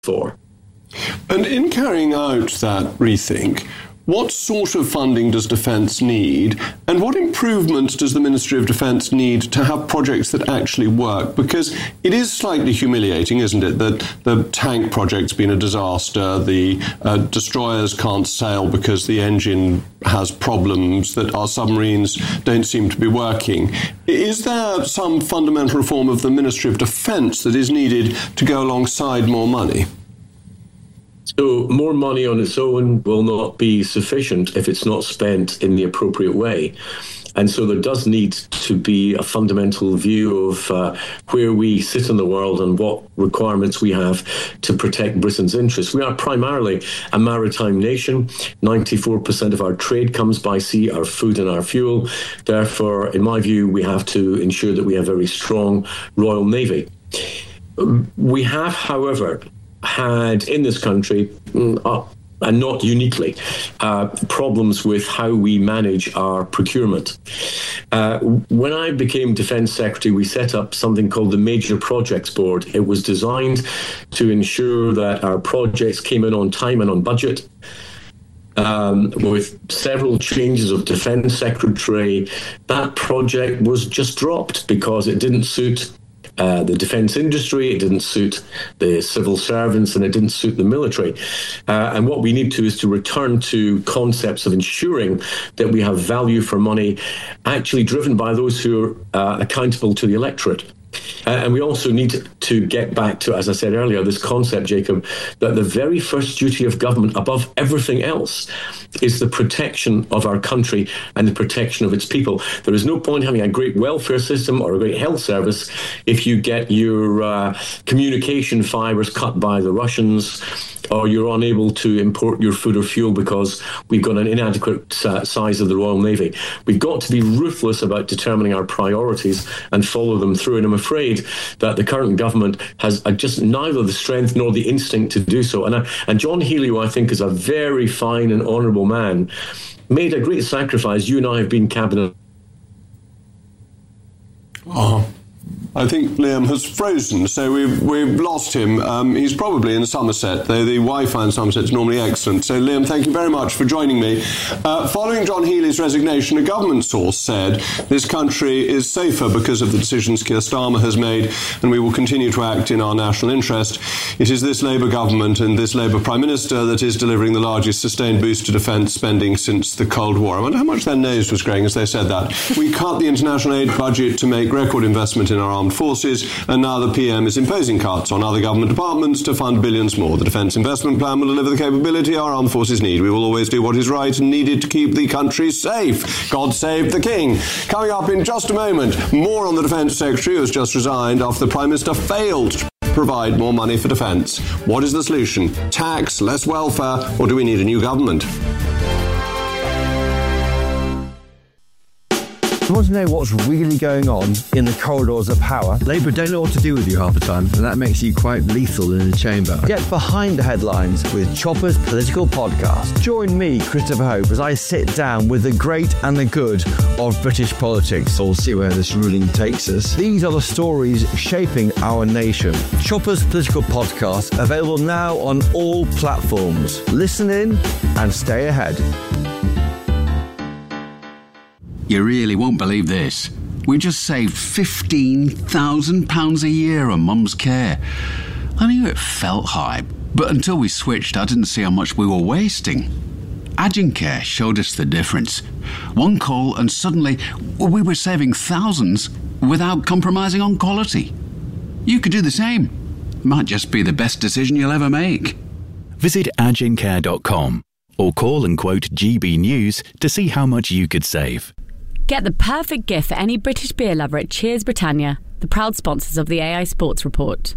for. And in carrying out that rethink, what sort of funding does Defence need, and what improvements does the Ministry of Defence need to have projects that actually work? Because it is slightly humiliating, isn't it, that the tank project's been a disaster, the destroyers can't sail because the engine has problems, that our submarines don't seem to be working. Is there some fundamental reform of the Ministry of Defence that is needed to go alongside more money? So more money on its own will not be sufficient if it's not spent in the appropriate way. And so there does need to be a fundamental view of where we sit in the world and what requirements we have to protect Britain's interests. We are primarily a maritime nation. 94% of our trade comes by sea, our food and our fuel. Therefore, in my view, we have to ensure that we have a very strong Royal Navy. We have, however, had in this country, and not uniquely, problems with how we manage our procurement. When I became Defence Secretary, we set up something called the Major Projects Board. It was designed to ensure that our projects came in on time and on budget. With several changes of Defence Secretary, that project was just dropped because it didn't suit the defence industry, it didn't suit the civil servants, and it didn't suit the military. And what we need to is to return to concepts of ensuring that we have value for money actually driven by those who are accountable to the electorate. And we also need to get back to, as I said earlier, this concept, Jacob, that the very first duty of government above everything else is the protection of our country and the protection of its people. There is no point having a great welfare system or a great health service if you get your communication fibres cut by the Russians, or you're unable to import your food or fuel because we've got an inadequate size of the Royal Navy. We've got to be ruthless about determining our priorities and follow them through. And I'm afraid that the current government has just neither the strength nor the instinct to do so. And John Healey, who I think is a very fine and honourable man, made a great sacrifice. You and I have been cabinet. Oh, I think Liam has frozen, so we've lost him. He's probably in Somerset, though the Wi-Fi in Somerset is normally excellent. So, Liam, thank you very much for joining me. Following John Healey's resignation, a government source said this country is safer because of the decisions Keir Starmer has made, and we will continue to act in our national interest. It is this Labour government and this Labour Prime Minister that is delivering the largest sustained boost to defence spending since the Cold War. I wonder how much their nose was growing as they said that. We cut the international aid budget to make record investment in our armed forces, and now the PM is imposing cuts on other government departments to fund billions more. The Defence Investment Plan will deliver the capability our armed forces need. We will always do what is right and needed to keep the country safe. God save the King. Coming up in just a moment, more on the Defence Secretary who has just resigned after the Prime Minister failed to provide more money for defence. What is the solution? Tax, less welfare, or do we need a new government? You want to know what's really going on in the corridors of power? Labour don't know what to do with you half the time, and that makes you quite lethal in the chamber. Get behind the headlines with Chopper's Political Podcast. Join me, Christopher Hope, as I sit down with the great and the good of British politics. We'll see where this ruling takes us. These are the stories shaping our nation. Chopper's Political Podcast, available now on all platforms. Listen in and stay ahead. You really won't believe this. We just saved £15,000 a year on Mum's care. I knew it felt high, but until we switched, I didn't see how much we were wasting. Agincare showed us the difference. One call and suddenly we were saving thousands without compromising on quality. You could do the same. Might just be the best decision you'll ever make. Visit agincare.com or call and quote GB News to see how much you could save. Get the perfect gift for any British beer lover at Cheers Britannia, the proud sponsors of the AI Sports Report.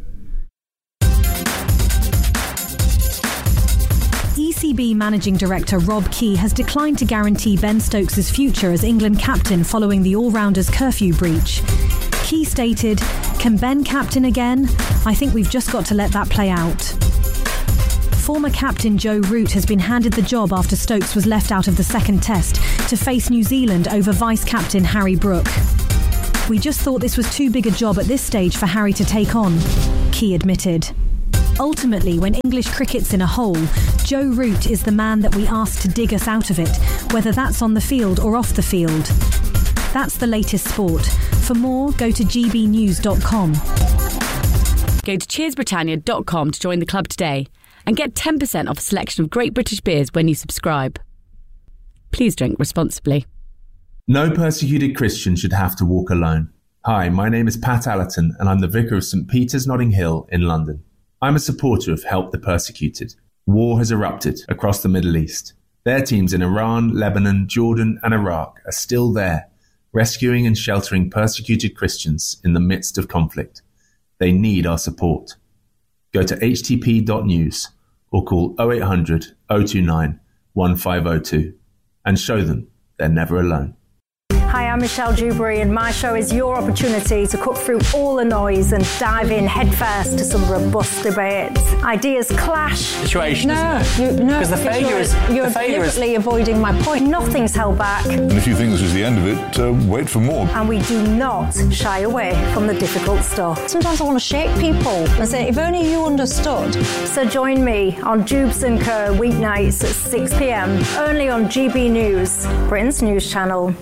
ECB Managing Director Rob Key has declined to guarantee Ben Stokes' future as England captain following the all-rounders curfew breach. Key stated, "Can Ben captain again? I think we've just got to let that play out." Former captain Joe Root has been handed the job after Stokes was left out of the second test to face New Zealand over vice-captain Harry Brook. "We just thought this was too big a job at this stage for Harry to take on," Key admitted. Ultimately, when English cricket's in a hole, Joe Root is the man that we ask to dig us out of it, whether that's on the field or off the field. That's the latest sport. For more, go to gbnews.com. Go to cheersbritannia.com to join the club today and get 10% off a selection of great British beers when you subscribe. Please drink responsibly. No persecuted Christian should have to walk alone. Hi, my name is Pat Allerton and I'm the Vicar of St Peter's Notting Hill in London. I'm a supporter of Help the Persecuted. War has erupted across the Middle East. Their teams in Iran, Lebanon, Jordan and Iraq are still there, rescuing and sheltering persecuted Christians in the midst of conflict. They need our support. Go to htp.news or call 0800 029 1502 and show them they're never alone. Hi, I'm Michelle Dewberry and my show is your opportunity to cut through all the noise and dive in headfirst to some robust debates. Ideas clash. Situation, No, because the failure is... You're deliberately avoiding my point. Nothing's held back. And if you think this is the end of it, wait for more. And we do not shy away from the difficult stuff. Sometimes I want to shake people and say, if only you understood. So join me on Jubes and Kerr weeknights at 6 p.m, only on GB News, Britain's news channel.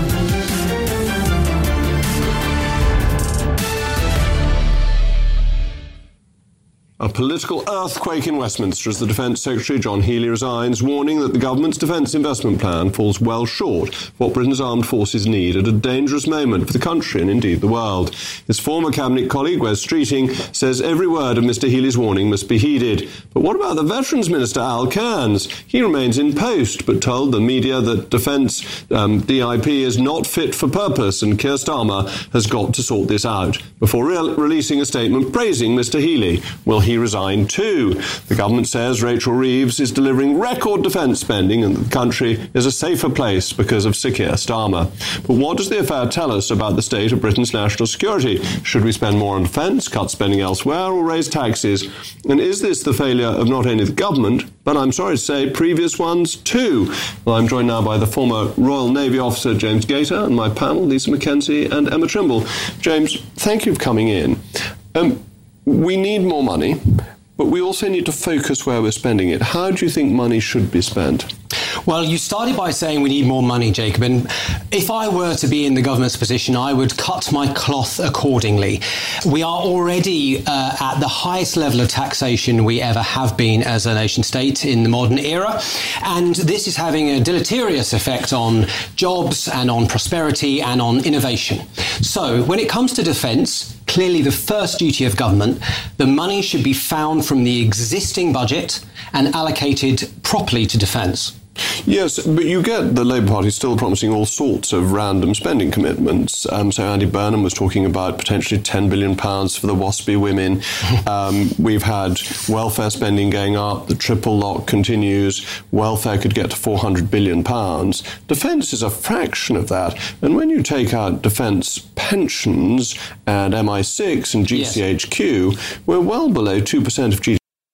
A political earthquake in Westminster as the Defence Secretary John Healey resigns, warning that the government's defence investment plan falls well short of what Britain's armed forces need at a dangerous moment for the country and indeed the world. His former Cabinet colleague, Wes Streeting, says every word of Mr Healey's warning must be heeded. But what about the Veterans Minister, Al Cairns? He remains in post, but told the media that Defence DIP is not fit for purpose and Keir Starmer has got to sort this out, before releasing a statement praising Mr Healey. Will he resign too? The government says Rachel Reeves is delivering record defence spending and that the country is a safer place because of Sir Keir Starmer. But what does the affair tell us about the state of Britain's national security? Should we spend more on defence, cut spending elsewhere, or raise taxes? And is this the failure of not only the government, but I'm sorry to say previous ones too? Well, I'm joined now by the former Royal Navy officer James Gator and my panel, Lisa McKenzie and Emma Trimble. James, thank you for coming in. We need more money, but we also need to focus where we're spending it. How do you think money should be spent? Well, you started by saying we need more money, Jacob, and if I were to be in the government's position, I would cut my cloth accordingly. We are already at the highest level of taxation we ever have been as a nation state in the modern era, and this is having a deleterious effect on jobs and on prosperity and on innovation. So when it comes to defence, clearly the first duty of government, the money should be found from the existing budget and allocated properly to defence. Yes, but you get the Labour Party still promising all sorts of random spending commitments. So Andy Burnham was talking about potentially £10 billion for the WASPy women. We've had welfare spending going up. The triple lock continues. Welfare could get to £400 billion. Defence is a fraction of that. And when you take out defence pensions and MI6 and GCHQ, yes, we're well below 2% of GDP.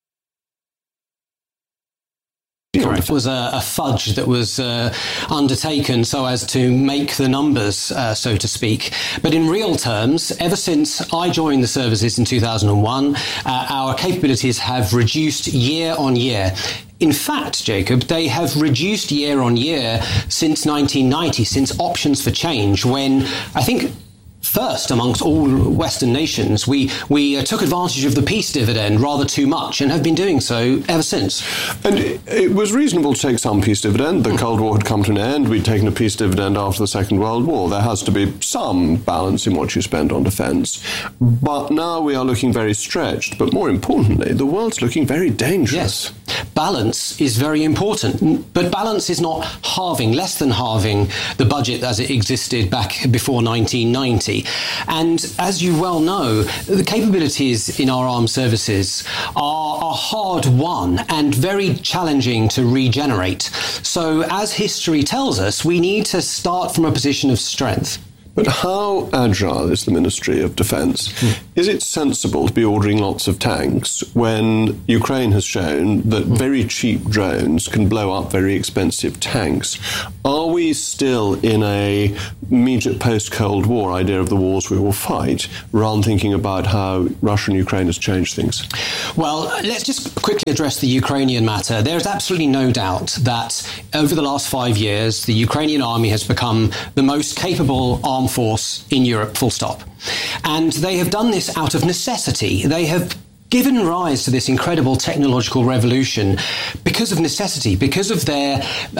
Correct. It was a fudge that was undertaken so as to make the numbers, so to speak. But in real terms, ever since I joined the services in 2001, our capabilities have reduced year on year. In fact, Jacob, they have reduced year on year since 1990, since Options for Change, when I think first amongst all Western nations, we took advantage of the peace dividend rather too much and have been doing so ever since. And it was reasonable to take some peace dividend. The Cold War had come to an end. We'd taken a peace dividend after the Second World War. There has to be some balance in what you spend on defence. But now we are looking very stretched. But more importantly, the world's looking very dangerous. Yes, balance is very important. But balance is not halving, less than halving the budget as it existed back before 1990. And as you well know, the capabilities in our armed services are hard won and very challenging to regenerate. So as history tells us, we need to start from a position of strength. But how agile is the Ministry of Defence? Is it sensible to be ordering lots of tanks when Ukraine has shown that very cheap drones can blow up very expensive tanks? Are we still in a immediate post-Cold War idea of the wars we will fight, rather than thinking about how Russia and Ukraine has changed things? Well, let's just quickly address the Ukrainian matter. There is absolutely no doubt that over the last 5 years, the Ukrainian army has become the most capable armed force in Europe, full stop. And they have done this out of necessity. They have given rise to this incredible technological revolution because of necessity, because of their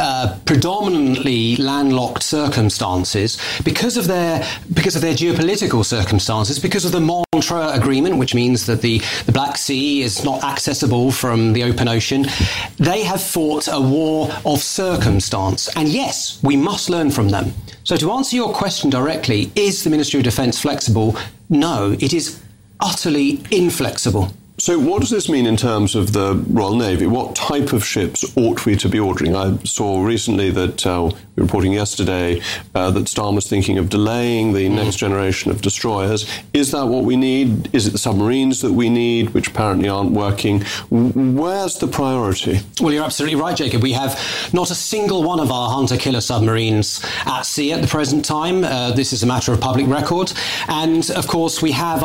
predominantly landlocked circumstances, because of their geopolitical circumstances, because of the Montreux Agreement, which means that the Black Sea is not accessible from the open ocean. They have fought a war of circumstance. And yes, we must learn from them. So to answer your question directly, is the Ministry of Defence flexible? No, it is utterly inflexible. So what does this mean in terms of the Royal Navy? What type of ships ought we to be ordering? I saw recently that, we were reporting yesterday, that Starm was thinking of delaying the next generation of destroyers. Is that what we need? Is it the submarines that we need, which apparently aren't working? Where's the priority? Well, you're absolutely right, Jacob. We have not a single one of our hunter-killer submarines at sea at the present time. This is a matter of public record. And, of course, we have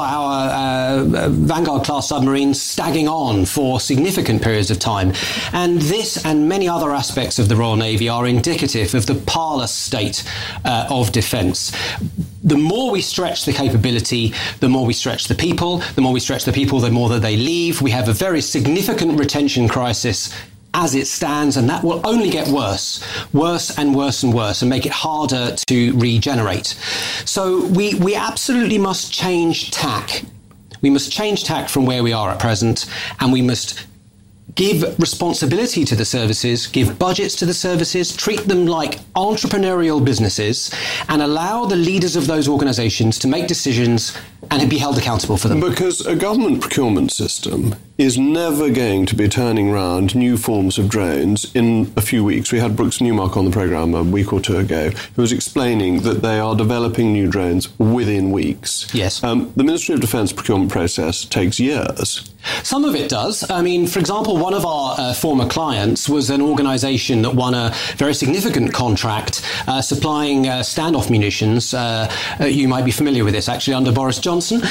our Vanguard-class submarines stagging on for significant periods of time. And this and many other aspects of the Royal Navy are indicative of the parlous state of defence. The more we stretch the capability, the more we stretch the people. The more we stretch the people, the more that they leave. We have a very significant retention crisis as it stands, and that will only get worse and worse, and make it harder to regenerate. So we absolutely must change tack. We must change tack from where we are at present, and we must give responsibility to the services, give budgets to the services, treat them like entrepreneurial businesses, and allow the leaders of those organisations to make decisions and be held accountable for them. Because a government procurement system is never going to be turning around new forms of drones in a few weeks. We had Brooks Newmark on the programme a week or two ago, who was explaining that they are developing new drones within weeks. Yes. The Ministry of Defence procurement process takes years. Some of it does. I mean, for example, one of our former clients was an organisation that won a very significant contract supplying standoff munitions. You might be familiar with this, actually, under Boris Johnson,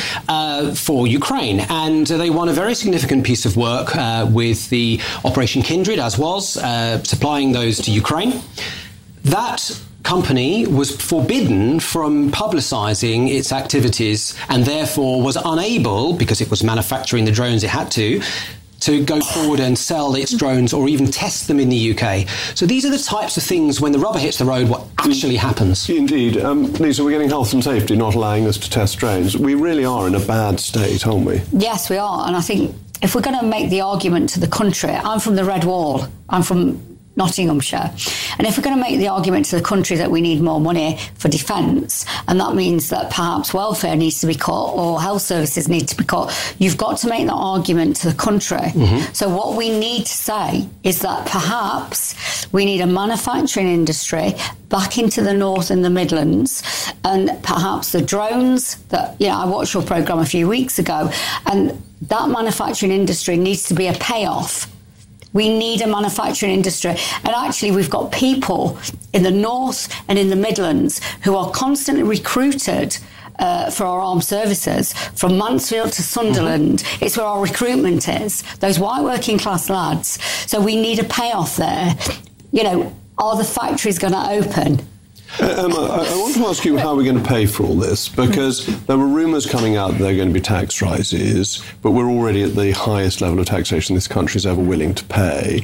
for Ukraine. And they won a very significant piece of work with the Operation Kindred, as was, supplying those to Ukraine. That company was forbidden from publicising its activities and therefore was unable, because it was manufacturing the drones it had to go forward and sell its drones or even test them in the UK. So these are the types of things, when the rubber hits the road, what actually happens. Indeed. Lisa, we're getting health and safety not allowing us to test drones. We really are in a bad state, aren't we? Yes, we are. And I think if we're going to make the argument to the country, I'm from the Red Wall. I'm from Nottinghamshire. And if we're going to make the argument to the country that we need more money for defence, and that means that perhaps welfare needs to be cut or health services need to be cut, you've got to make that argument to the country. Mm-hmm. So what we need to say is that perhaps we need a manufacturing industry back into the North and the Midlands, and perhaps the drones that, I watched your programme a few weeks ago, and that manufacturing industry needs to be a payoff. We need a manufacturing industry. And actually, we've got people in the North and in the Midlands who are constantly recruited for our armed services, from Mansfield to Sunderland. Mm-hmm. It's where our recruitment is, those white working class lads. So we need a payoff there. Are the factories going to open? Emma, I want to ask you how we're going to pay for all this, because there were rumours coming out that there are going to be tax rises, but we're already at the highest level of taxation this country is ever willing to pay.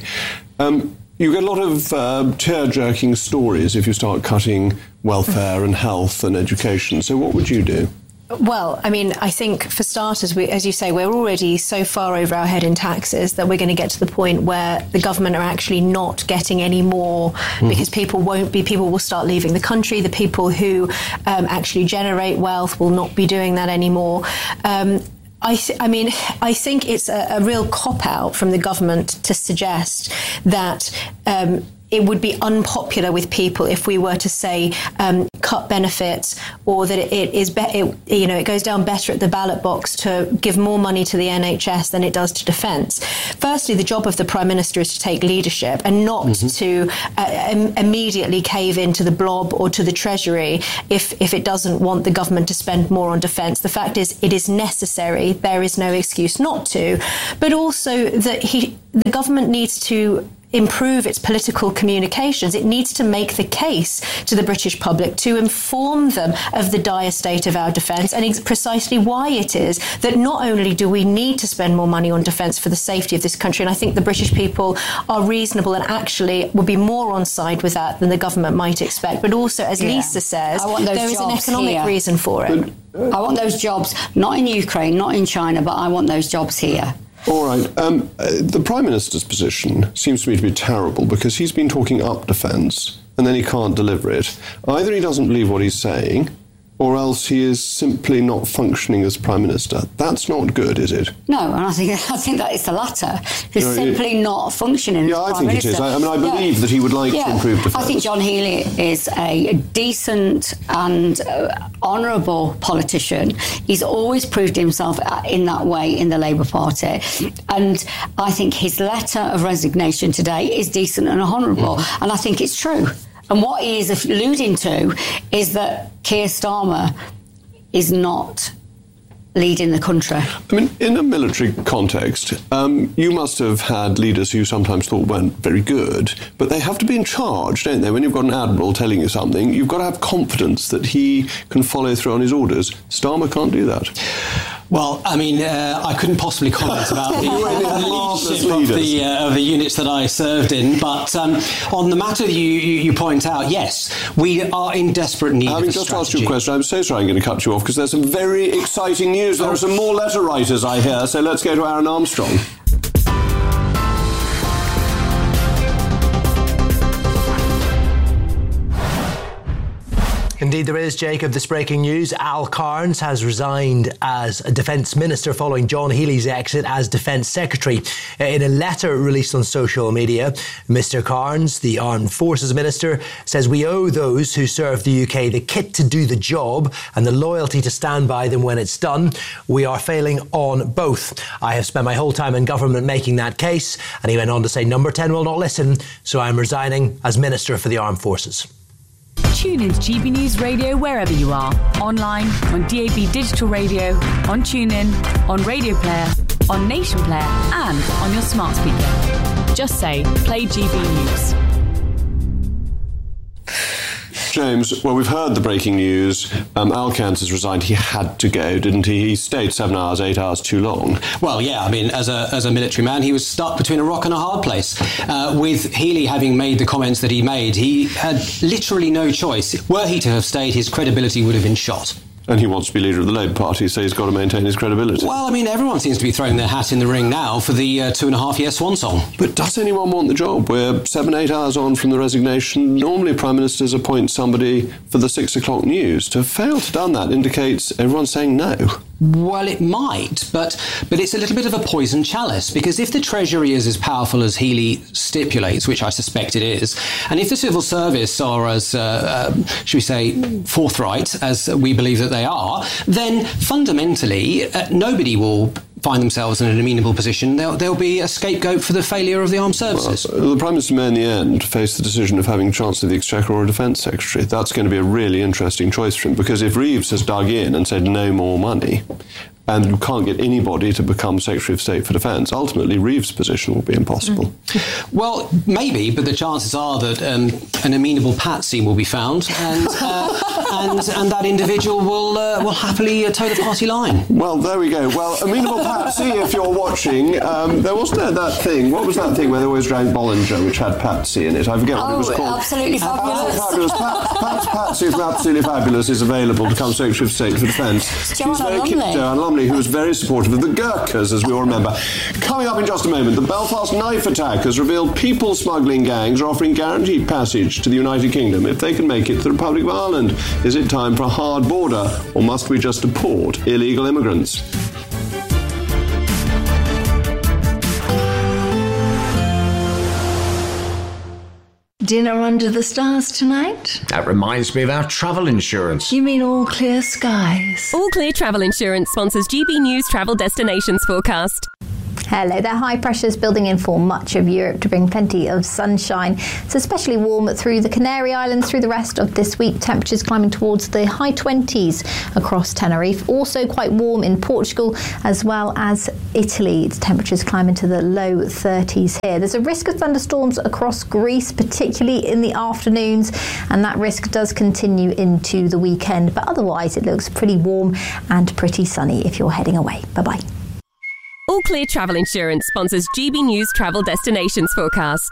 You get a lot of tear-jerking stories if you start cutting welfare and health and education. So what would you do? Well, I mean, I think for starters, as you say, we're already so far over our head in taxes that we're going to get to the point where the government are actually not getting any more because people will start leaving the country. The people who actually generate wealth will not be doing that anymore. I think it's a real cop-out from the government to suggest that it would be unpopular with people if we were to say cut benefits, or that it goes down better at the ballot box to give more money to the NHS than it does to defence. Firstly, the job of the Prime Minister is to take leadership and not to immediately cave into the blob or to the Treasury if it doesn't want the government to spend more on defence. The fact is, it is necessary. There is no excuse not to. But also that the government needs to improve its political communications. It needs to make the case to the British public, to inform them of the dire state of our defence and precisely why it is that not only do we need to spend more money on defence for the safety of this country, and I think the British people are reasonable and actually would be more on side with that than the government might expect, but also, as Lisa says, there is an economic reason for it. I want those jobs, not in Ukraine, not in China, but I want those jobs here. All right. The Prime Minister's position seems to me to be terrible because he's been talking up defence and then he can't deliver it. Either he doesn't believe what he's saying, or else he is simply not functioning as Prime Minister. That's not good, is it? No, and I think that is the latter. He's simply not functioning as Prime Minister. It is. I believe that he would like to improve defence. I think John Healey is a decent and honourable politician. He's always proved himself in that way in the Labour Party. And I think his letter of resignation today is decent and honourable. And I think it's true. And what he is alluding to is that Keir Starmer is not leading the country. I mean, in a military context, you must have had leaders who you sometimes thought weren't very good, but they have to be in charge, don't they? When you've got an admiral telling you something, you've got to have confidence that he can follow through on his orders. Starmer can't do that. Well, I mean, I couldn't possibly comment about the leadership of the units that I served in, but on the matter you point out, yes, we are in desperate need of a strategy. Having just asked you a question, I'm so sorry I'm going to cut you off because there's some very exciting news. There are some more letter writers, I hear, so let's go to Aaron Armstrong. Indeed there is, Jacob. This breaking news. Al Cairns has resigned as a Defence Minister following John Healey's exit as Defence Secretary. In a letter released on social media, Mr Cairns, the Armed Forces Minister, says we owe those who serve the UK the kit to do the job and the loyalty to stand by them when it's done. We are failing on both. I have spent my whole time in government making that case. And he went on to say, Number 10 will not listen, so I'm resigning as Minister for the Armed Forces. Tune in to GB News Radio wherever you are. Online, on DAB Digital Radio, on TuneIn, on Radio Player, on Nation Player and on your smart speaker. Just say, play GB News. James, well, we've heard the breaking news. Al Cairns has resigned. He had to go, didn't he? He stayed 7 hours, 8 hours too long. Well, yeah, I mean, as a military man, he was stuck between a rock and a hard place. With Healey having made the comments that he made, he had literally no choice. Were he to have stayed, his credibility would have been shot. And he wants to be leader of the Labour Party, so he's got to maintain his credibility. Well, I mean, everyone seems to be throwing their hat in the ring now for the 2.5-year swan song. But does anyone want the job? We're 7-8 hours on from the resignation. Normally, Prime Ministers appoint somebody for the 6 o'clock news. To have failed to done that indicates everyone's saying no. Well, it might, but it's a little bit of a poisoned chalice, because if the Treasury is as powerful as Healey stipulates, which I suspect it is, and if the civil service are as, should we say, forthright as we believe that they are, then fundamentally nobody will find themselves in an amenable position. There'll be a scapegoat for the failure of the armed services. Well, the Prime Minister may in the end face the decision of having Chancellor of the Exchequer or a Defence Secretary. That's going to be a really interesting choice for him, because if Reeves has dug in and said no more money, and you can't get anybody to become Secretary of State for Defence, ultimately Reeves' position will be impossible. Well, maybe, but the chances are that an amenable patsy will be found, and that individual will happily toe the party line. Well, there we go. Well, amenable patsy, if you're watching, there wasn't that thing. What was that thing where they always drank Bollinger, which had patsy in it? I forget what it was called. Absolutely Fabulous. Patsy from Absolutely Fabulous is available to become Secretary of State for Defence. Joanne Lumley, who was very supportive of the Gurkhas, as we all remember. Coming up in just a moment, the Belfast knife attack has revealed people smuggling gangs are offering guaranteed passage to the United Kingdom if they can make it to the Republic of Ireland. Is it time for a hard border, or must we just deport illegal immigrants? Dinner under the stars tonight? That reminds me of our travel insurance. You mean All Clear Skies? All Clear Travel Insurance sponsors GB News Travel Destinations Forecast. Hello there. High pressures building in for much of Europe to bring plenty of sunshine. It's especially warm through the Canary Islands through the rest of this week. Temperatures climbing towards the high 20s across Tenerife. Also quite warm in Portugal as well as Italy. Its temperatures climbing to the low 30s here. There's a risk of thunderstorms across Greece, particularly in the afternoons, and that risk does continue into the weekend. But otherwise, it looks pretty warm and pretty sunny if you're heading away. Bye-bye. All Clear Travel Insurance sponsors GB News Travel Destinations Forecast.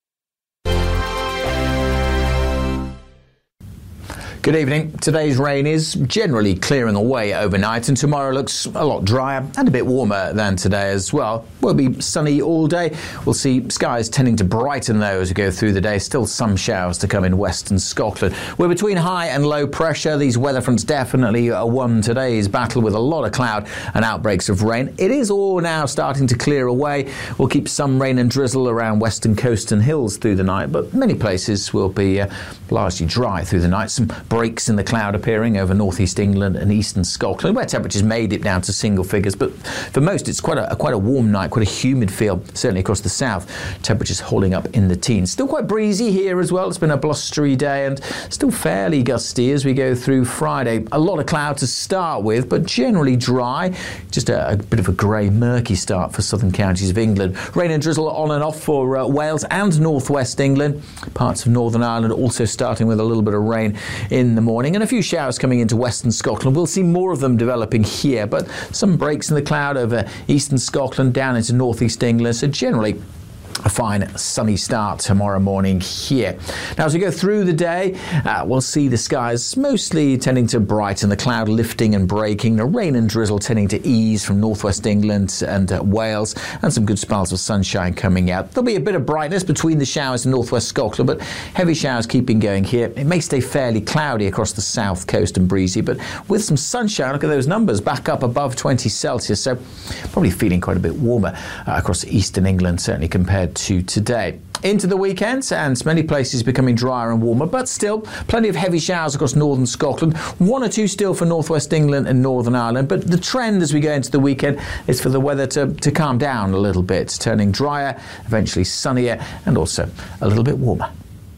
Good evening. Today's rain is generally clearing away overnight, and tomorrow looks a lot drier and a bit warmer than today as well. Will be sunny all day. We'll see skies tending to brighten though as we go through the day. Still some showers to come in western Scotland. We're between high and low pressure. These weather fronts definitely won today's battle with a lot of cloud and outbreaks of rain. It is all now starting to clear away. We'll keep some rain and drizzle around western coast and hills through the night, but many places will be largely dry through the night. Some breaks in the cloud appearing over northeast England and eastern Scotland, where temperatures may dip down to single figures, but for most it's quite a warm night, quite a humid feel, certainly across the south. Temperatures holding up in the teens. Still quite breezy here as well. It's been a blustery day and still fairly gusty as we go through Friday. A lot of cloud to start with, but generally dry. Just a bit of a grey, murky start for southern counties of England. Rain and drizzle on and off for Wales and northwest England. Parts of Northern Ireland also starting with a little bit of rain in the morning, and a few showers coming into western Scotland. We'll see more of them developing here, but some breaks in the cloud over eastern Scotland down into northeast England. So generally a fine sunny start tomorrow morning here. Now as we go through the day, we'll see the skies mostly tending to brighten, the cloud lifting and breaking, the rain and drizzle tending to ease from northwest England and Wales, and some good spells of sunshine coming out. There'll be a bit of brightness between the showers in northwest Scotland, but heavy showers keeping going here. It may stay fairly cloudy across the south coast and breezy, but with some sunshine. Look at those numbers, back up above 20 Celsius, so probably feeling quite a bit warmer across eastern England, certainly compared to today. Into the weekend, and many places becoming drier and warmer, but still plenty of heavy showers across northern Scotland. One or two still for northwest England and Northern Ireland, but the trend as we go into the weekend is for the weather to calm down a little bit, turning drier, eventually sunnier, and also a little bit warmer.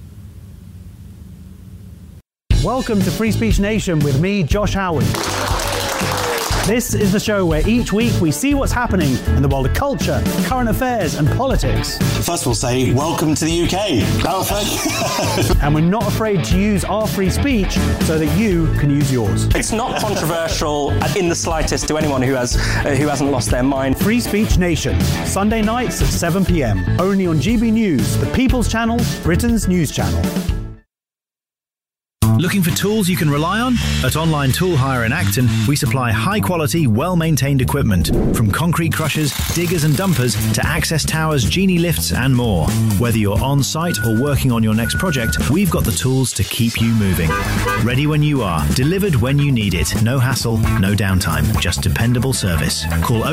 Welcome to Free Speech Nation with me, Josh Howard. This is the show where each week we see what's happening in the world of culture, current affairs and politics. First we'll say, welcome to the UK. And we're not afraid to use our free speech so that you can use yours. It's not controversial in the slightest to anyone who hasn't lost their mind. Free Speech Nation, Sunday nights at 7 p.m. Only on GB News, the People's Channel, Britain's news channel. Looking for tools you can rely on? At Online Tool Hire in Acton, we supply high-quality, well-maintained equipment, from concrete crushers, diggers and dumpers to access towers, genie lifts and more. Whether you're on-site or working on your next project, we've got the tools to keep you moving. Ready when you are, delivered when you need it. No hassle, no downtime, just dependable service. Call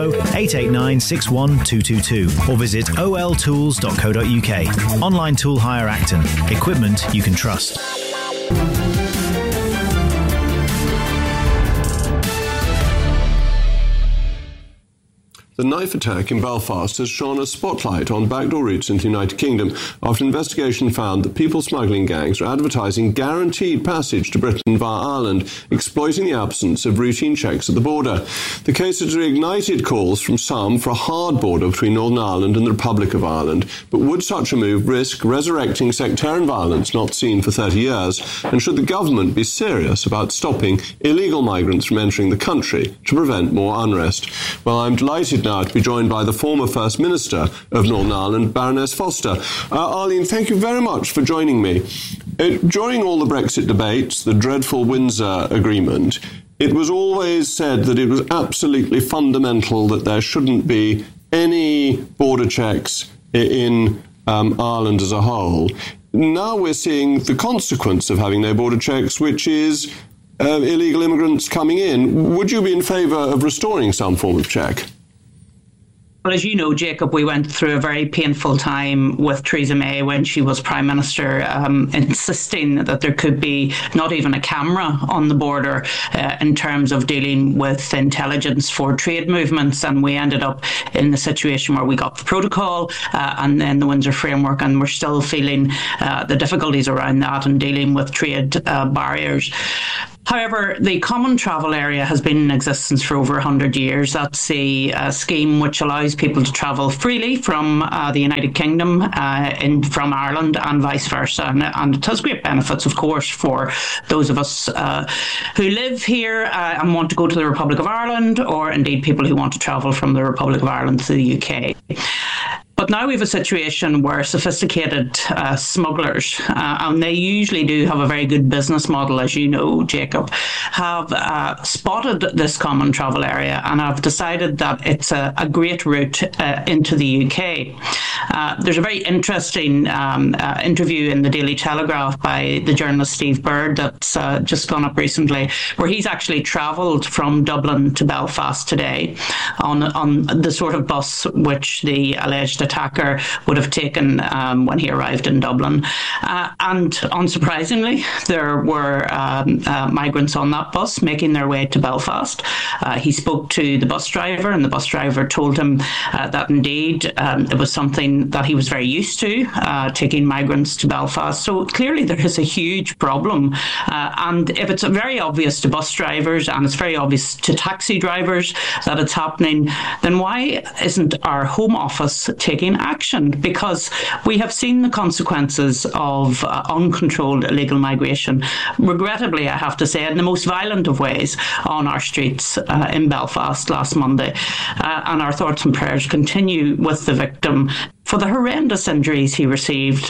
020-889-61222 or visit oltools.co.uk. Online Tool Hire Acton. Equipment you can trust. The knife attack in Belfast has shone a spotlight on backdoor routes into the United Kingdom after an investigation found that people smuggling gangs are advertising guaranteed passage to Britain via Ireland, exploiting the absence of routine checks at the border. The case has reignited calls from some for a hard border between Northern Ireland and the Republic of Ireland, but would such a move risk resurrecting sectarian violence not seen for 30 years, and should the government be serious about stopping illegal migrants from entering the country to prevent more unrest? Well, I'm delighted now to be joined by the former First Minister of Northern Ireland, Baroness Foster. Arlene, thank you very much for joining me. During all the Brexit debates, the dreadful Windsor Agreement, it was always said that it was absolutely fundamental that there shouldn't be any border checks in Ireland as a whole. Now we're seeing the consequence of having no border checks, which is illegal immigrants coming in. Would you be in favour of restoring some form of check? Well, as you know, Jacob, we went through a very painful time with Theresa May when she was Prime Minister, insisting that there could be not even a camera on the border in terms of dealing with intelligence for trade movements. And we ended up in the situation where we got the protocol and then the Windsor Framework, and we're still feeling the difficulties around that and dealing with trade barriers. However, the Common Travel Area has been in existence for over 100 years. That's a scheme which allows people to travel freely from the United Kingdom from Ireland and vice versa. And it has great benefits, of course, for those of us who live here and want to go to the Republic of Ireland, or indeed people who want to travel from the Republic of Ireland to the UK. But now we have a situation where sophisticated smugglers, and they usually do have a very good business model, as you know, Jacob, have spotted this Common Travel Area and have decided that it's a great route into the UK. There's a very interesting interview in the Daily Telegraph by the journalist Steve Bird that's just gone up recently, where he's actually travelled from Dublin to Belfast today on the sort of bus which the alleged attacker would have taken when he arrived in Dublin. And unsurprisingly, there were migrants on that bus making their way to Belfast. He spoke to the bus driver, and the bus driver told him that indeed it was something that he was very used to, taking migrants to Belfast. So clearly there is a huge problem. And if it's very obvious to bus drivers and it's very obvious to taxi drivers that it's happening, then why isn't our Home Office taking action? Because we have seen the consequences of uncontrolled illegal migration, regrettably, I have to say, in the most violent of ways on our streets in Belfast last Monday. And our thoughts and prayers continue with the victim for the horrendous injuries he received.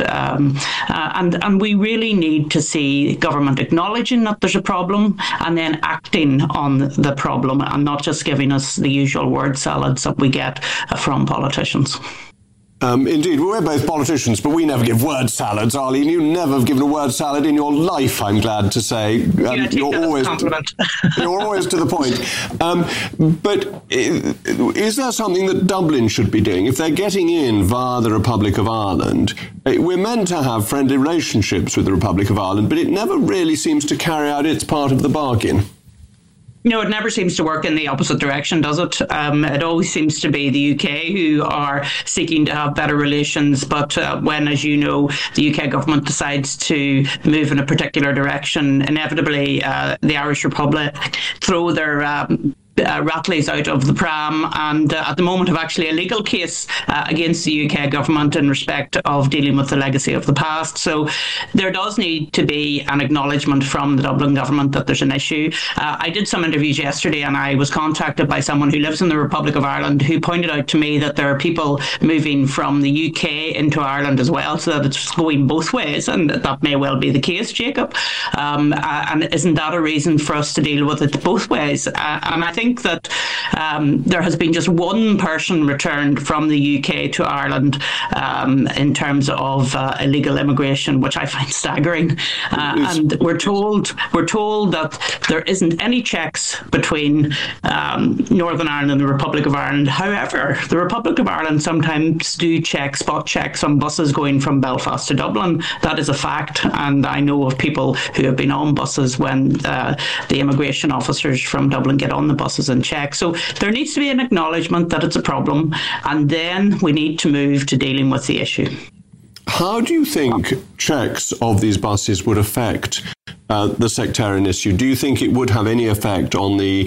And we really need to see government acknowledging that there's a problem and then acting on the problem, and not just giving us the usual word salads that we get from politicians. Indeed, we're both politicians, but we never give word salads, Arlene. You never have given a word salad in your life, I'm glad to say. You're always you're always to the point. But is there something that Dublin should be doing? If they're getting in via the Republic of Ireland, we're meant to have friendly relationships with the Republic of Ireland, but it never really seems to carry out its part of the bargain. No, it never seems to work in the opposite direction, does it? It always seems to be the UK who are seeking to have better relations, but when, as you know, the UK government decides to move in a particular direction, inevitably the Irish Republic throw their Ratleys out of the pram, and at the moment have actually a legal case against the UK government in respect of dealing with the legacy of the past. So there does need to be an acknowledgement from the Dublin government that there's an issue. I did some interviews yesterday, and I was contacted by someone who lives in the Republic of Ireland who pointed out to me that there are people moving from the UK into Ireland as well, so that it's going both ways, and that may well be the case, Jacob. And isn't that a reason for us to deal with it both ways? And I think that there has been just one person returned from the UK to Ireland in terms of illegal immigration, which I find staggering. And we're told that there isn't any checks between Northern Ireland and the Republic of Ireland. However, the Republic of Ireland sometimes do spot checks on buses going from Belfast to Dublin. That is a fact, and I know of people who have been on buses when the immigration officers from Dublin get on the buses and check. So there needs to be an acknowledgement that it's a problem, and then we need to move to dealing with the issue. How do you think checks of these buses would affect the sectarian issue? Do you think it would have any effect on the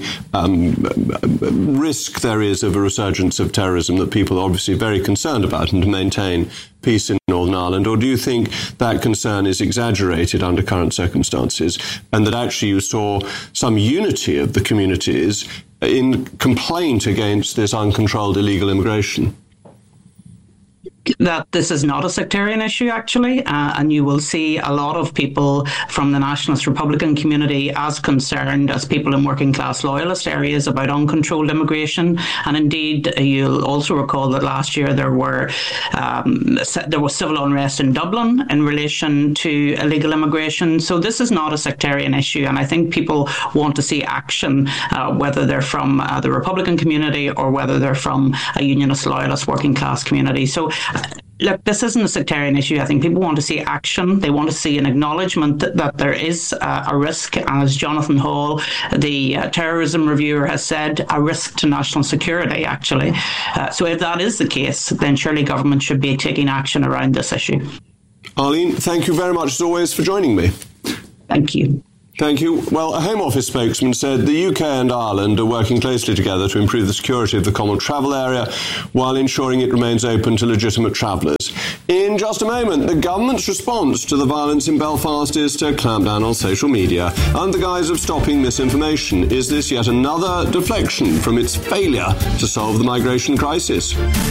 risk there is of a resurgence of terrorism that people are obviously very concerned about, and to maintain peace in Northern Ireland? Or do you think that concern is exaggerated under current circumstances, and that actually you saw some unity of the communities in complaint against this uncontrolled illegal immigration? that this is not a sectarian issue, actually, and you will see a lot of people from the Nationalist Republican community as concerned as people in working class loyalist areas about uncontrolled immigration. And indeed, you'll also recall that last year there was civil unrest in Dublin in relation to illegal immigration. So this is not a sectarian issue, and I think people want to see action, whether they're from the Republican community or whether they're from a unionist, loyalist, working class community. So look, this isn't a sectarian issue. I think people want to see action. They want to see an acknowledgement that there is a risk, as Jonathan Hall, the terrorism reviewer, has said, a risk to national security, actually. So if that is the case, then surely government should be taking action around this issue. Arlene, thank you very much, as always, for joining me. Thank you. Thank you. Well, a Home Office spokesman said the UK and Ireland are working closely together to improve the security of the common travel area while ensuring it remains open to legitimate travellers. In just a moment, the government's response to the violence in Belfast is to clamp down on social media under the guise of stopping misinformation. Is this yet another deflection from its failure to solve the migration crisis?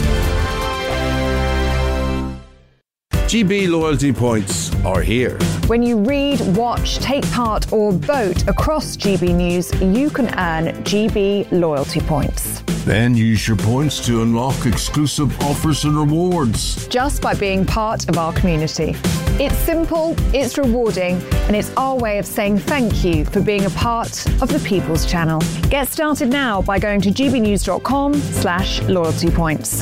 GB loyalty points are here. When you read, watch, take part or vote across GB News, you can earn GB loyalty points. Then use your points to unlock exclusive offers and rewards. Just by being part of our community. It's simple, it's rewarding, and it's our way of saying thank you for being a part of the People's Channel. Get started now by going to gbnews.com/loyalty points.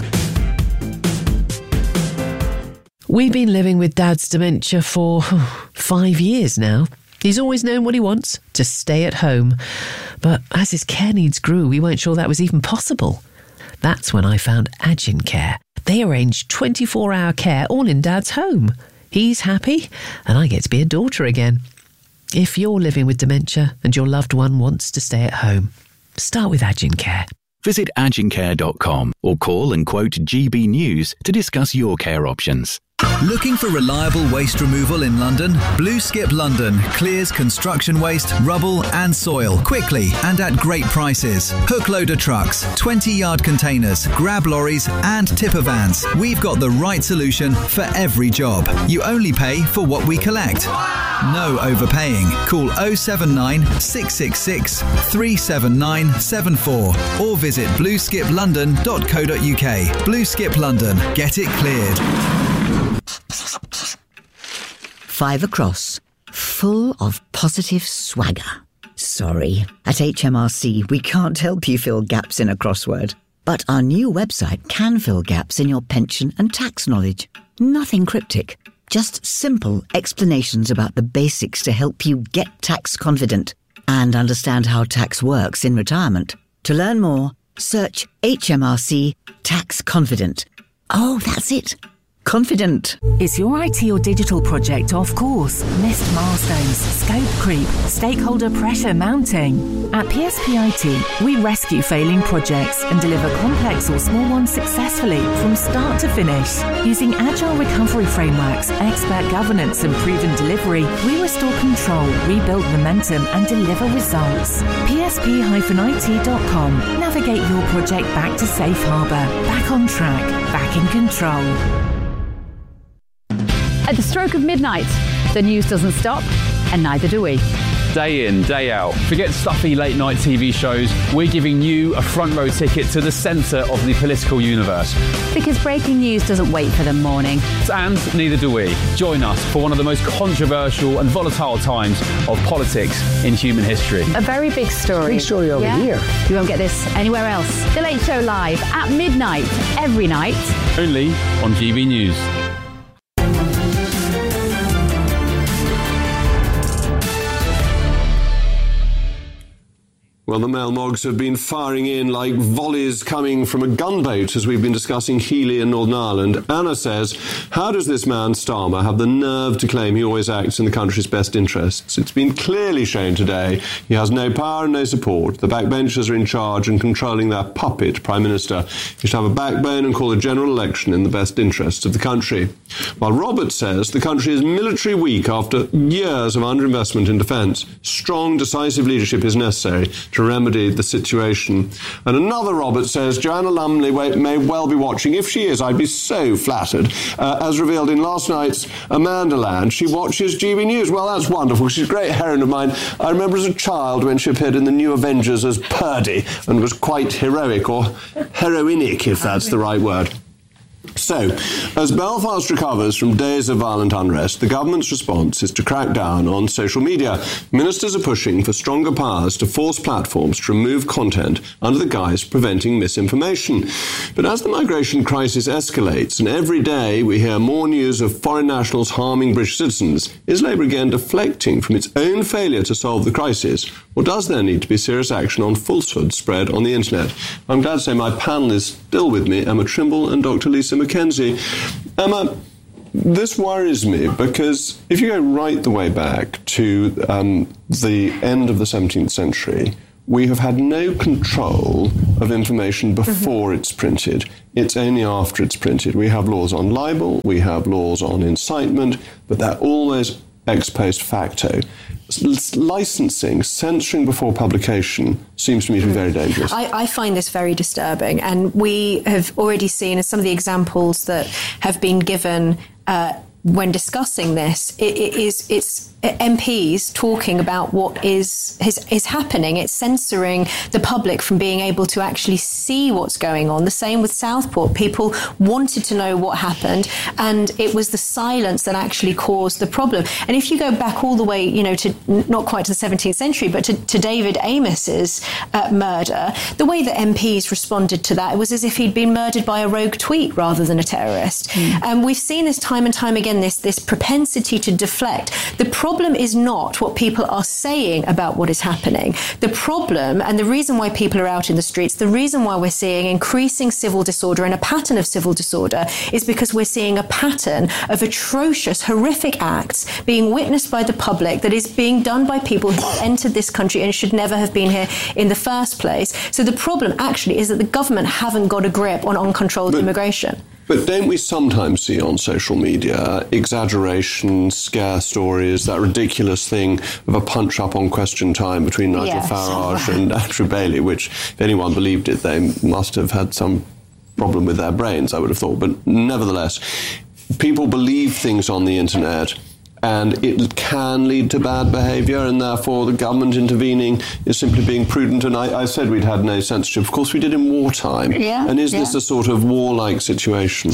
We've been living with Dad's dementia for 5 years now. He's always known what he wants, to stay at home. But as his care needs grew, we weren't sure that was even possible. That's when I found Agin Care. They arrange 24-hour care all in Dad's home. He's happy, and I get to be a daughter again. If you're living with dementia and your loved one wants to stay at home, start with Agin Care. Visit agincare.com or call and quote GB News to discuss your care options. Looking for reliable waste removal in London? Blue Skip London clears construction waste, rubble and soil quickly and at great prices. Hook loader trucks, 20-yard containers, grab lorries and tipper vans. We've got the right solution for every job. You only pay for what we collect. No overpaying. Call 079 666 37974 or visit blueskiplondon.co.uk. Blue Skip London. Get it cleared. 5 across, full of positive swagger. Sorry, at HMRC we can't help you fill gaps in a crossword. But our new website can fill gaps in your pension and tax knowledge. Nothing cryptic, just simple explanations about the basics to help you get tax confident and understand how tax works in retirement. To learn more, search HMRC Tax Confident. Oh, that's it. Confident. Is your IT or digital project off course? Missed milestones, scope creep, stakeholder pressure mounting? At PSP IT, we rescue failing projects and deliver complex or small ones successfully from start to finish. Using agile recovery frameworks, expert governance and proven delivery, we restore control, rebuild momentum and deliver results. PSP-IT.com. Navigate your project back to safe harbour, back on track, back in control. At the stroke of midnight, the news doesn't stop, and neither do we. Day in, day out. Forget stuffy late night TV shows. We're giving you a front row ticket to the centre of the political universe. Because breaking news doesn't wait for the morning. And neither do we. Join us for one of the most controversial and volatile times of politics in human history. A very big story. Big story over here. You won't get this anywhere else. The Late Show live at midnight, every night. Only on GB News. Well, the Mail Mogs have been firing in like volleys coming from a gunboat as we've been discussing Healy and Northern Ireland. Anna says, how does this man Starmer have the nerve to claim he always acts in the country's best interests? It's been clearly shown today he has no power and no support. The backbenchers are in charge and controlling their puppet Prime Minister. He should have a backbone and call a general election in the best interests of the country. While Robert says the country is military weak after years of underinvestment in defence, strong, decisive leadership is necessary to remedy the situation. And another Robert says, Joanna Lumley may well be watching. If she is, I'd be so flattered. As revealed in last night's Amanda Land, she watches GB News. Well, that's wonderful. She's a great heroine of mine. I remember as a child when she appeared in the New Avengers as Purdy and was quite heroic, or heroinic, if that's the right word. So, as Belfast recovers from days of violent unrest, the government's response is to crack down on social media. Ministers are pushing for stronger powers to force platforms to remove content under the guise of preventing misinformation. But as the migration crisis escalates, and every day we hear more news of foreign nationals harming British citizens, is Labour again deflecting from its own failure to solve the crisis? Or does there need to be serious action on falsehood spread on the internet? I'm glad to say my panel is still with me, Emma Trimble and Dr. Lisa Mackenzie. Emma, this worries me because if you go right the way back to the end of the 17th century, we have had no control of information before it's printed. It's only after it's printed. We have laws on libel, we have laws on incitement, but they're always ex post facto. Licensing, censoring before publication seems to me to be very dangerous. I find this very disturbing, and we have already seen some of the examples that have been given when discussing this. It's MPs talking about what is happening. It's censoring the public from being able to actually see what's going on. The same with Southport. People wanted to know what happened, and it was the silence that actually caused the problem. And if you go back all the way, to not quite to the 17th century, but to David Amos's murder, the way that MPs responded to that, it was as if he'd been murdered by a rogue tweet rather than a terrorist. And we've seen this time and time again, this propensity to deflect. The problem is not what people are saying about what is happening. The problem, and the reason why people are out in the streets, the reason why we're seeing increasing civil disorder and a pattern of civil disorder, is because we're seeing a pattern of atrocious, horrific acts being witnessed by the public that is being done by people who have entered this country and should never have been here in the first place. So the problem actually is that the government haven't got a grip on uncontrolled immigration. But don't we sometimes see on social media exaggeration, scare stories, that ridiculous thing of a punch-up on Question Time between Nigel Farage and Andrew Bailey, which, if anyone believed it, they must have had some problem with their brains, I would have thought. But nevertheless, people believe things on the internet, and it can lead to bad behaviour, and therefore the government intervening is simply being prudent. And I said we'd had no censorship. Of course, we did in wartime. And is this a sort of warlike situation?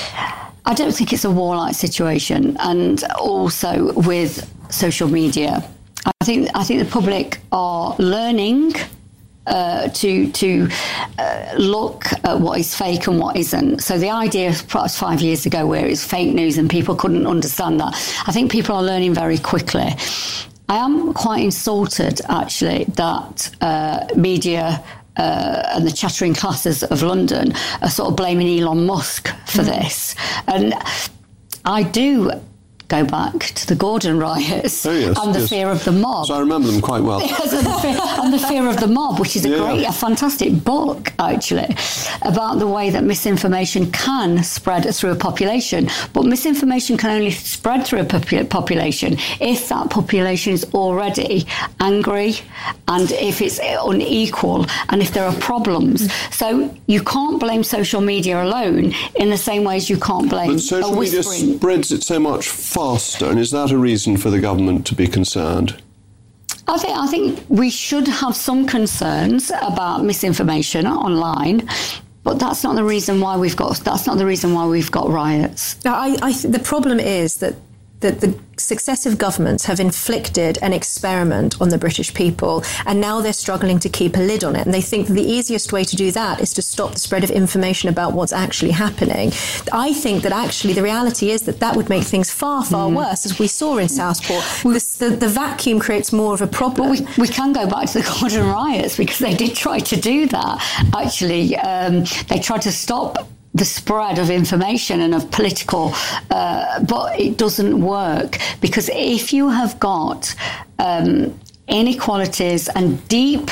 I don't think it's a warlike situation. And also with social media, I think the public are learning to look at what is fake and what isn't. So the idea perhaps 5 years ago where it's fake news and people couldn't understand that, I think people are learning very quickly. I am quite insulted, actually, that media and the chattering classes of London are sort of blaming Elon Musk for this. And I do go back to the Gordon riots and the fear of the mob. So I remember them quite well. And the fear of the mob, which is a fantastic book, actually, about the way that misinformation can spread through a population. But misinformation can only spread through a population if that population is already angry and if it's unequal and if there are problems. So you can't blame social media alone in the same way as you can't blame But social media spreads it so much faster, and is that a reason for the government to be concerned? I think we should have some concerns about misinformation online, but that's not the reason why we've got riots. Now, the problem is that the successive governments have inflicted an experiment on the British people, and now they're struggling to keep a lid on it. And they think that the easiest way to do that is to stop the spread of information about what's actually happening. I think that actually the reality is that would make things far, far worse, as we saw in Southport. The vacuum creates more of a problem. But we can go back to the Gordon riots, because they did try to do that. Actually, they tried to stop the spread of information and of political, but it doesn't work, because if you have got inequalities and deep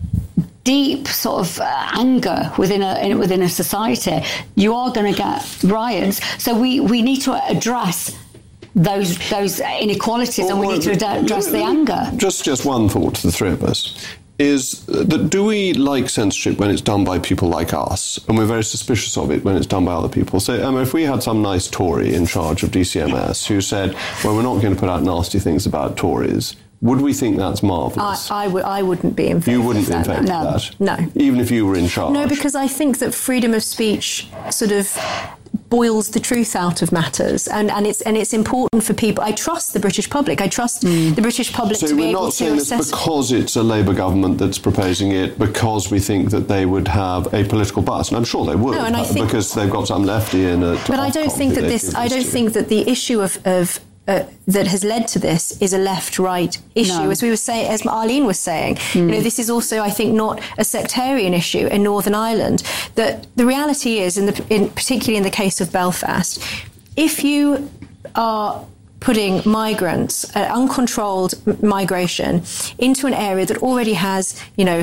sort of anger within a society, you are going to get riots. So we need to address those inequalities, and we need to address the anger. Just one thought to the three of us. is that do we like censorship when it's done by people like us, and we're very suspicious of it when it's done by other people? So if we had some nice Tory in charge of DCMS who said, well, we're not going to put out nasty things about Tories, would we think that's marvellous? I wouldn't be in favour of that. You wouldn't be in favour of that? No. Even if you were in charge? No, because I think that freedom of speech sort of boils the truth out of matters, and it's important for people. I trust the British public. I trust the British public to be able to assess. So we're not saying this because it's a Labour government that's proposing it, because we think that they would have a political bias, and I'm sure they would, because they've got some lefty in it. But I don't think that this. I don't think that the issue of that has led to this is a left-right issue, as we were saying, as Arlene was saying. This is also, I think, not a sectarian issue in Northern Ireland. That the reality is, particularly in the case of Belfast, if you are putting migrants, uncontrolled migration, into an area that already has,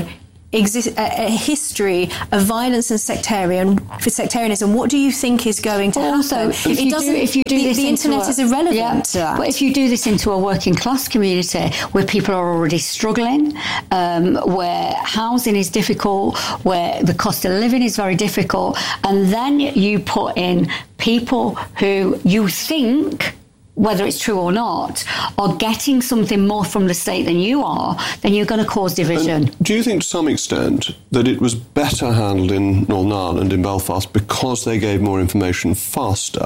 a history of violence and sectarianism, what do you think is going to happen? Also, the internet is irrelevant to that. But if you do this into a working class community where people are already struggling, where housing is difficult, where the cost of living is very difficult, and then you put in people who you think, whether it's true or not, are getting something more from the state than you are, then you're going to cause division. And do you think to some extent that it was better handled in Northern Ireland, in Belfast, because they gave more information faster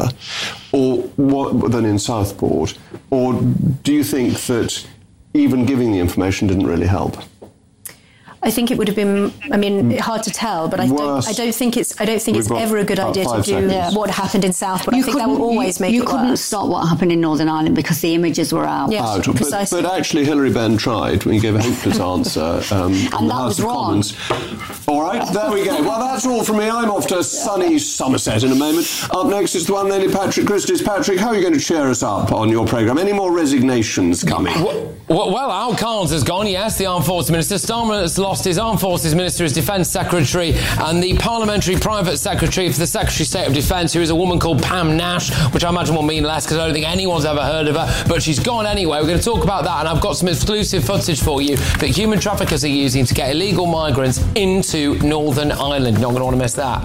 than in Southport? Or do you think that even giving the information didn't really help? I think it would have been, hard to tell, but I don't think it's ever a good idea to do what happened in Southport. I think that will always make it worse. You couldn't stop what happened in Northern Ireland because the images were out. Yes, precisely. But actually Hilary Benn tried when he gave a hopeless answer in the House of Commons. All right, there we go. Well, that's all from me. I'm off to sunny Somerset in a moment. Up next is the one and only Patrick Christys. Patrick, how are you going to cheer us up on your programme? Any more resignations coming? Well, Al Carnes has gone, yes, the Armed Forces Minister. Starmer has lost his Armed Forces Minister, his Defence Secretary, and the Parliamentary Private Secretary for the Secretary of State of Defence, who is a woman called Pam Nash, which I imagine will mean less because I don't think anyone's ever heard of her, but she's gone anyway. We're going to talk about that, and I've got some exclusive footage for you that human traffickers are using to get illegal migrants into Northern Ireland. You're not going to want to miss that.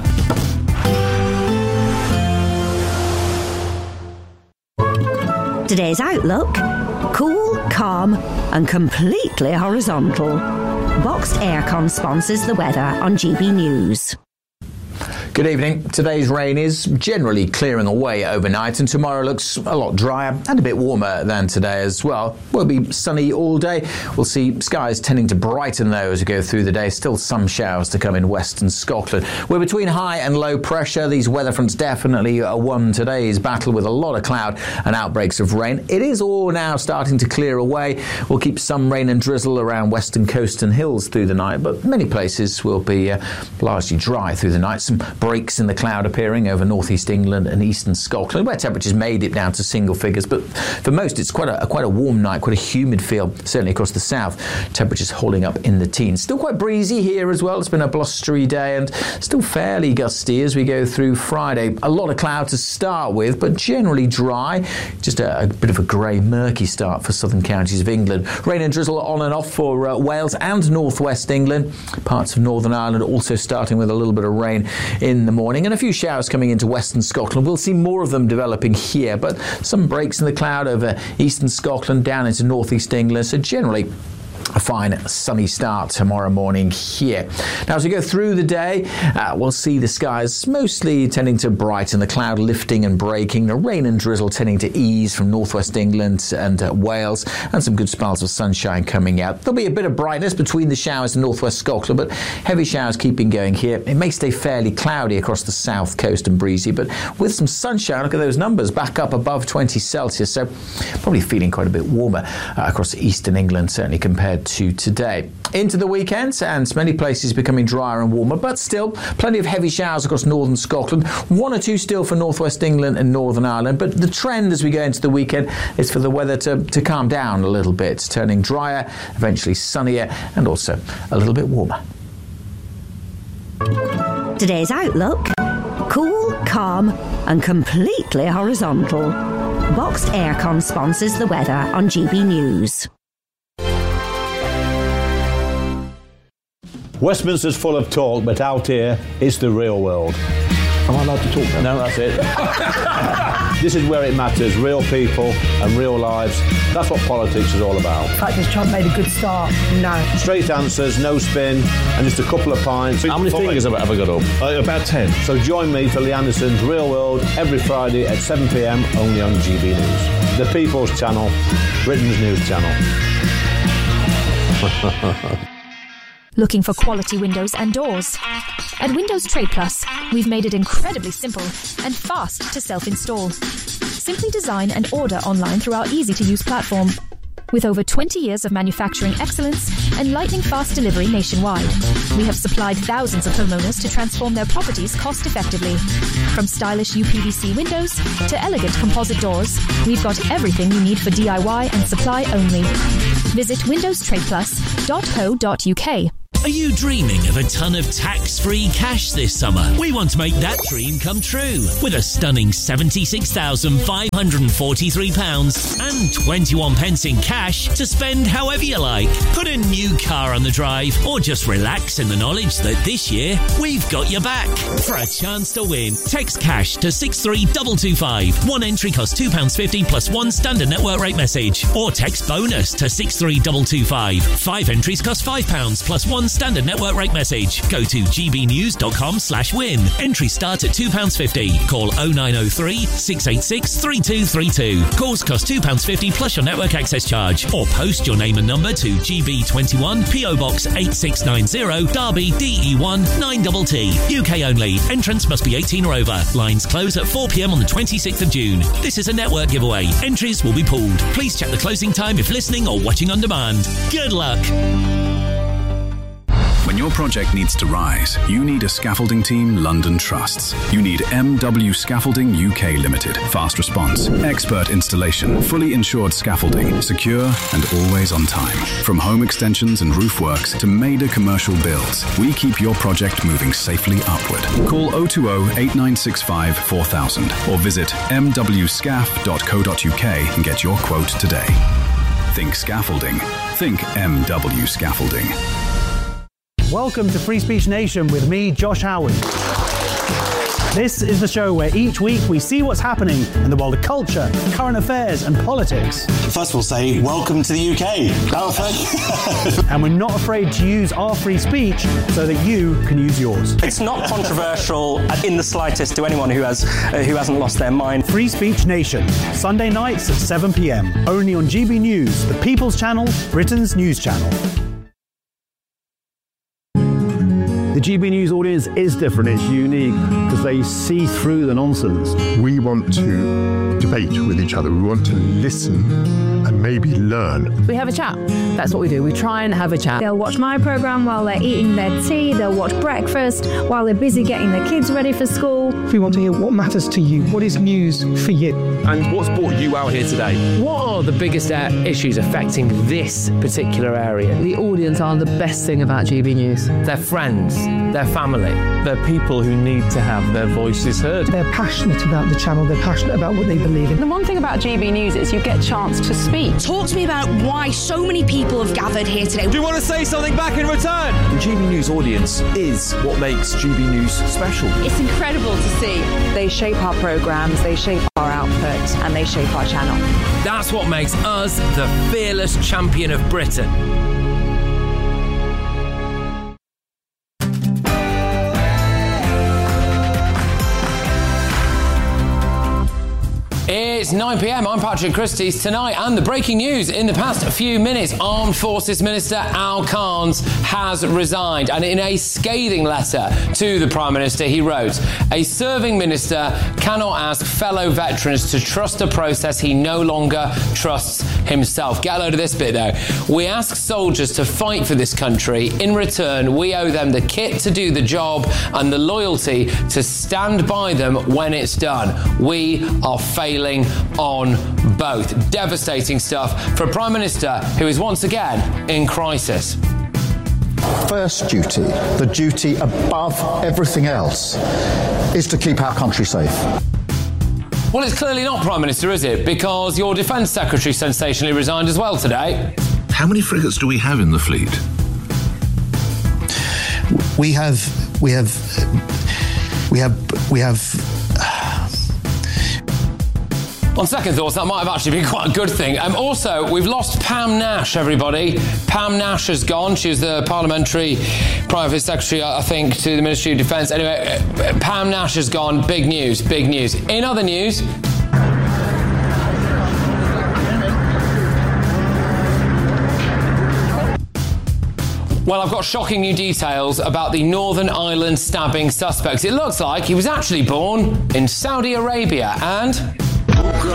Today's outlook: cool, calm and completely horizontal. Boxed Aircon sponsors the weather on GB News. Good evening. Today's rain is generally clearing away overnight, and tomorrow looks a lot drier and a bit warmer than today as well. We'll be sunny all day. We'll see skies tending to brighten though as we go through the day. Still some showers to come in western Scotland. We're between high and low pressure. These weather fronts definitely won today's battle with a lot of cloud and outbreaks of rain. It is all now starting to clear away. We'll keep some rain and drizzle around western coast and hills through the night, but many places will be largely dry through the night. Some breaks in the cloud appearing over northeast England and eastern Scotland, where temperatures may dip down to single figures, but for most it's quite a warm night, quite a humid feel, certainly across the south. Temperatures holding up in the teens. Still quite breezy here as well. It's been a blustery day and still fairly gusty as we go through Friday. A lot of cloud to start with, but generally dry. Just a bit of a grey, murky start for southern counties of England. Rain and drizzle on and off for Wales and northwest England. Parts of Northern Ireland also starting with a little bit of rain in the morning, and a few showers coming into western Scotland. We'll see more of them developing here, but some breaks in the cloud over eastern Scotland down into northeast England. So generally a fine sunny start tomorrow morning here. Now as we go through the day, we'll see the skies mostly tending to brighten, the cloud lifting and breaking, the rain and drizzle tending to ease from northwest England and Wales, and some good spells of sunshine coming out. There'll be a bit of brightness between the showers in northwest Scotland, but heavy showers keeping going here. It may stay fairly cloudy across the south coast and breezy, but with some sunshine. Look at those numbers, back up above 20 Celsius, so probably feeling quite a bit warmer across eastern England, certainly compared to today. Into the weekend, and many places becoming drier and warmer, but still plenty of heavy showers across northern Scotland. One or two still for northwest England and Northern Ireland, but the trend as we go into the weekend is for the weather to calm down a little bit, turning drier, eventually sunnier, and also a little bit warmer. Today's outlook: cool, calm and completely horizontal. Boxed Aircon sponsors the weather on GB News. Westminster's full of talk, but out here, it's the real world. Am I allowed to talk now? No, that's it. This is where it matters, real people and real lives. That's what politics is all about. In fact, has Trump made a good start? No. Straight answers, no spin, and just a couple of pints. How many fingers have I got up? About 10. So join me for Lee Anderson's Real World every Friday at 7 p.m, only on GB News. The People's Channel, Britain's news channel. Looking for quality windows and doors? At Windows Trade Plus, we've made it incredibly simple and fast to self-install. Simply design and order online through our easy-to-use platform. With over 20 years of manufacturing excellence and lightning-fast delivery nationwide, we have supplied thousands of homeowners to transform their properties cost-effectively. From stylish UPVC windows to elegant composite doors, we've got everything you need for DIY and supply only. Visit windowstradeplus.co.uk. Are you dreaming of a ton of tax-free cash this summer? We want to make that dream come true with a stunning £76,543 and 21 pence in cash to spend however you like. Put a new car on the drive or just relax in the knowledge that this year we've got your back. For a chance to win, text cash to 63225. One entry costs £2.50 plus one standard network rate message. Or text bonus to 63225. 5 entries cost £5 plus one standard network rate message. Go to gbnews.com/win. Entries start at £2.50. Call 0903 686 3232. Calls cost £2.50 plus your network access charge. Or post your name and number to GB21 PO Box 8690 Derby DE1 9TT. UK only. Entrance must be 18 or over. Lines close at 4 p.m. on the 26th of June. This is a network giveaway. Entries will be pooled. Please check the closing time if listening or watching on demand. Good luck. When your project needs to rise, you need a scaffolding team London trusts. You need MW Scaffolding UK Limited. Fast response, expert installation, fully insured scaffolding, secure and always on time. From home extensions and roof works to major commercial builds, we keep your project moving safely upward. Call 020 8965 4000 or visit mwscaf.co.uk and get your quote today. Think scaffolding. Think MW Scaffolding. Welcome to Free Speech Nation with me, Josh Howard. This is the show where each week we see what's happening in the world of culture, current affairs and politics. First we'll say, welcome to the UK. Oh, thank you. And we're not afraid to use our free speech so that you can use yours. It's not controversial in the slightest to anyone who hasn't lost their mind. Free Speech Nation, Sunday nights at 7 p.m, only on GB News, the People's Channel, Britain's news channel. The GB News audience is different, it's unique, because they see through the nonsense. We want to debate with each other, we want to listen and maybe learn. We have a chat, that's what we do, we try and have a chat. They'll watch my programme while they're eating their tea, they'll watch breakfast while they're busy getting their kids ready for school. We want to hear what matters to you, what is news for you. And what's brought you out here today? What are the biggest issues affecting this particular area? The audience are the best thing about GB News. Their friends, their family. They're people who need to have their voices heard. They're passionate about the channel, they're passionate about what they believe in. The one thing about GB News is you get a chance to speak. Talk to me about why so many people have gathered here today. Do you want to say something back in return? The GB News audience is what makes GB News special. It's incredible to see. They shape our programmes, they shape our output, and they shape our channel. That's what makes us the fearless champion of Britain. It's 9 p.m. I'm Patrick Christys. Tonight, and the breaking news in the past few minutes, Armed Forces Minister Al Carnes has resigned. And in a scathing letter to the Prime Minister, he wrote, "A serving minister cannot ask fellow veterans to trust a process he no longer trusts himself." Get a load of this bit, though. "We ask soldiers to fight for this country. In return, we owe them the kit to do the job and the loyalty to stand by them when it's done. We are failing on both." Devastating stuff for a Prime Minister who is once again in crisis. First duty, the duty above everything else, is to keep our country safe. Well, it's clearly not, Prime Minister, is it? Because your Defence Secretary sensationally resigned as well today. How many frigates do we have in the fleet? We have. On second thoughts, that might have actually been quite a good thing. Also, we've lost Pam Nash, everybody. Pam Nash has gone. She was the Parliamentary Private Secretary, I think, to the Ministry of Defence. Anyway, Pam Nash has gone. Big news, big news. In other news... Well, I've got shocking new details about the Northern Ireland stabbing suspects. It looks like he was actually born in Saudi Arabia and...